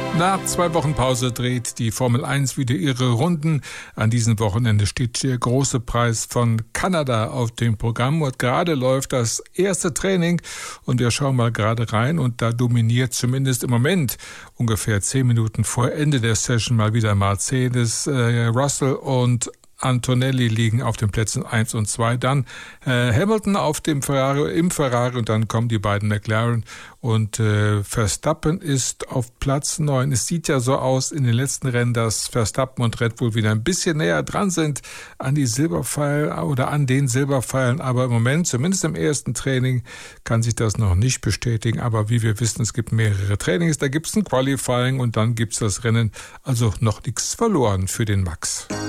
Nach 2 Wochen Pause dreht die Formel 1 wieder ihre Runden. An diesem Wochenende steht der große Preis von Kanada auf dem Programm und gerade läuft das erste Training und wir schauen mal gerade rein und da dominiert zumindest im Moment ungefähr 10 Minuten vor Ende der Session mal wieder Mercedes, Russell und Antonelli liegen auf den Plätzen 1 und 2, dann Hamilton auf dem im Ferrari und dann kommen die beiden McLaren und Verstappen ist auf Platz 9. Es sieht ja so aus in den letzten Rennen, dass Verstappen und Red Bull wieder ein bisschen näher dran sind an die Silberpfeil oder an den Silberpfeilen, aber im Moment, zumindest im ersten Training, kann sich das noch nicht bestätigen, aber wie wir wissen, es gibt mehrere Trainings, da gibt es ein Qualifying und dann gibt es das Rennen, also noch nichts verloren für den Max.